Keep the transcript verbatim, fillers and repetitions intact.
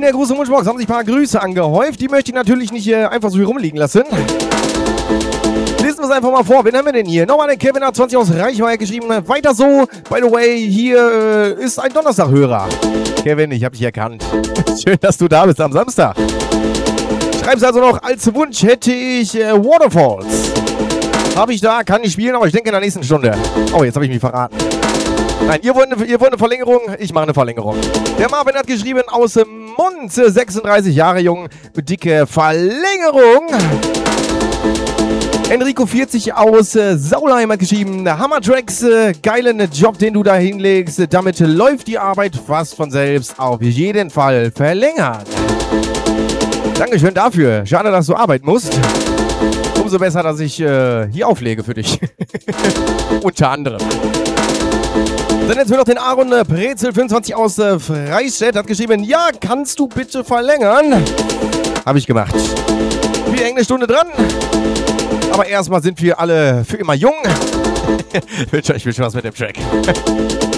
der großen Wunschbox haben sich ein paar Grüße angehäuft. Die möchte ich natürlich nicht äh, einfach so hier rumliegen lassen. Lesen wir es einfach mal vor. Wen haben wir denn hier? Nochmal der Kevin hat zwanzig aus Reichweite geschrieben. Weiter so. By the way, hier äh, ist ein Donnerstag-Hörer. Kevin, ich habe dich erkannt. Schön, dass du da bist am Samstag. Schreib's also noch, als Wunsch hätte ich äh, Waterfalls. Habe ich da, kann ich spielen, aber ich denke in der nächsten Stunde. Oh, jetzt habe ich mich verraten. Nein, ihr wollt, eine, ihr wollt eine Verlängerung, ich mache eine Verlängerung. Der Marvin hat geschrieben, aus dem Mund, sechsunddreißig Jahre jung, dicke Verlängerung. Enrico vierzig aus äh, Saulheim hat geschrieben, Hammertracks, äh, geilen Job, den du da hinlegst. Damit läuft die Arbeit fast von selbst, auf jeden Fall verlängert. Dankeschön dafür. Schade, dass du arbeiten musst. Umso besser, dass ich äh, hier auflege für dich. Unter anderem. Dann jetzt will noch den Aaron äh, Brezel fünfundzwanzig aus äh, Freistädt hat geschrieben, ja, kannst du bitte verlängern? Habe ich gemacht. Wieder eine Stunde dran. Aber erstmal sind wir alle für immer jung. Ich wünsche euch viel Spaß mit dem Track.